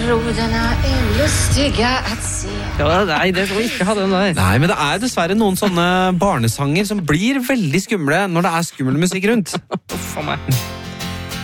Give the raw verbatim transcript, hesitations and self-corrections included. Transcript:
roderna är lustiga att se. Ja, nei, det skal vi ikke ha den der. Nei, men det er dessverre noen sånne barnesanger som blir veldig skumle når det er skummel musikk rundt. Uff, for meg.